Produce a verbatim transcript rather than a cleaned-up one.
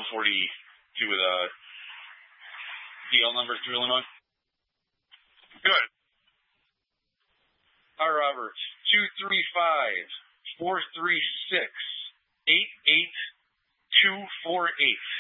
before he do with uh, D L number through Illinois? Good. All right, Robert. Two three five four three six eight eight two four eight.